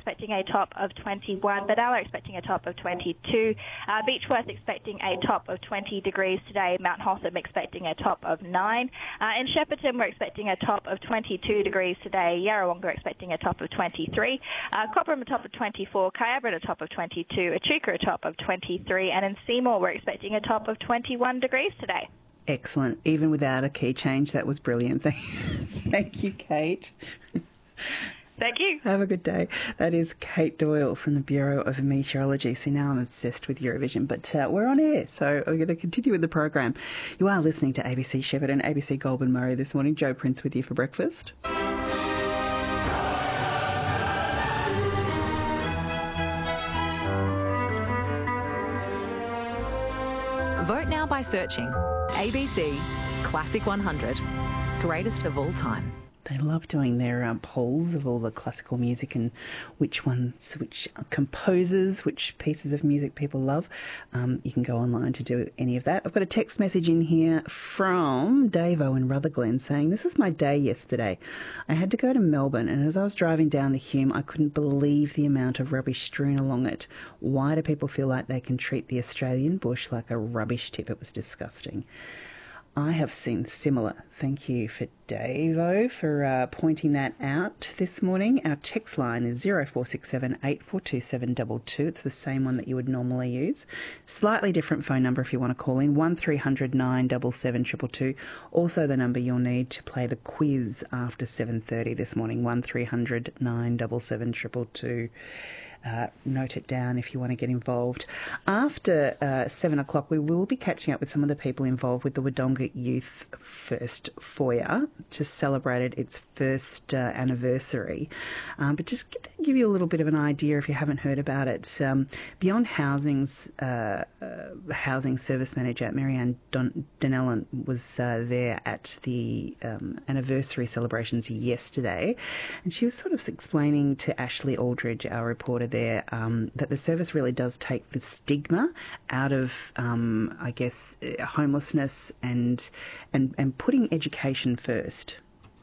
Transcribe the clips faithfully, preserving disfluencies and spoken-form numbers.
expecting a top of twenty-one. Benalla expecting a top of twenty-two. Uh, Beechworth expecting a top of twenty degrees today. Mount Hotham expecting a top of nine. Uh, in Shepparton, we're expecting a top of twenty-two degrees today. Yarrawonga expecting a top of twenty-three. Uh, Cobram a top of twenty-four. Kyabra a top of twenty-two. Echuca a top of twenty-three. And in Seymour, we're expecting a top of twenty-one degrees today. Excellent. Even without a key change, that was brilliant. Thank you, Thank you Kate. Thank you. Have a good day. That is Kate Doyle from the Bureau of Meteorology. See, now I'm obsessed with Eurovision, but uh, we're on air, so we're going to continue with the program. You are listening to A B C Shepparton and A B C Goulburn Murray this morning. Joe Prince with you for breakfast. Vote now by searching A B C Classic one hundred, greatest of all time. They love doing their um, polls of all the classical music and which ones, which composers, which pieces of music people love. Um, you can go online to do any of that. I've got a text message in here from Davo in Rutherglen saying, "This was my day yesterday. I had to go to Melbourne, and as I was driving down the Hume, I couldn't believe the amount of rubbish strewn along it. Why do people feel like they can treat the Australian bush like a rubbish tip? It was disgusting." I have seen similar. Thank you for Davo for uh, pointing that out this morning. Our text line is zero four six seven eight four two seven two two. It's the same one that you would normally use. Slightly different phone number if you want to call in, one three hundred nine seven seven two two two. Also the number you'll need to play the quiz after seven thirty this morning, one three hundred nine seven seven two two two. Uh, note it down if you want to get involved. After uh, seven o'clock, we will be catching up with some of the people involved with the Wodonga Youth First Foyer, just celebrated its first uh, anniversary. Um, but just to give you a little bit of an idea, if you haven't heard about it, um, Beyond Housing's uh, uh, housing service manager, Marianne Don- Donnellan, was uh, there at the um, anniversary celebrations yesterday, and she was sort of explaining to Ashley Aldridge, our reporter there, um, that the service really does take the stigma out of, um, I guess, homelessness and, and and putting education first.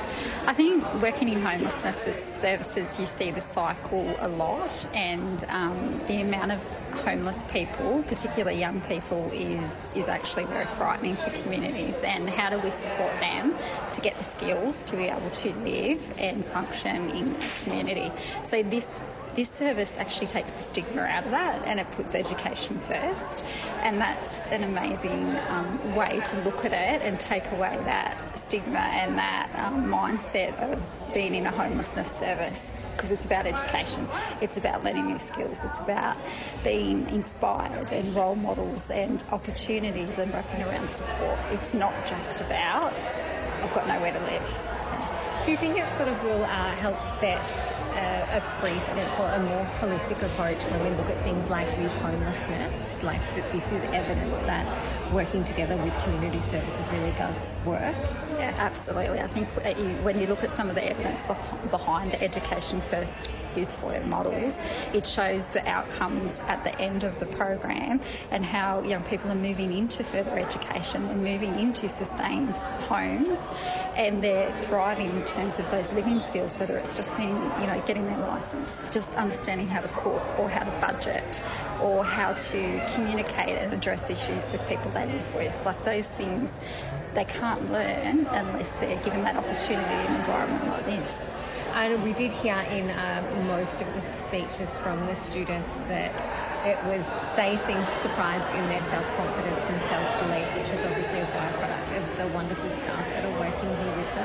I think working in homelessness services, you see the cycle a lot, and um, the amount of homeless people, particularly young people, is is actually very frightening for communities. And how do we support them to get the skills to be able to live and function in a community? So this This service actually takes the stigma out of that, and it puts education first, and that's an amazing um, way to look at it and take away that stigma and that um, mindset of being in a homelessness service, because it's about education, it's about learning new skills, it's about being inspired and role models and opportunities and wrapping around support. It's not just about, I've got nowhere to live. Do you think it sort of will uh, help set uh, a precedent for a more holistic approach when we look at things like youth homelessness, like that this is evidence that working together with community services really does work? Yeah, absolutely. I think when you look at some of the evidence behind the Education First Youth Foyer models, it shows the outcomes at the end of the program and how young people are moving into further education and moving into sustained homes, and they're thriving in terms of those living skills, whether it's just being, you know, getting their licence, just understanding how to cook or how to budget or how to communicate and address issues with people they live with. Like those things, they can't learn unless they're given that opportunity in an environment like this. And we did hear in uh, most of the speeches from the students that it was, they seemed surprised in their self-confidence and self-belief, which was obviously a byproduct of the wonderful staff that are working here with them.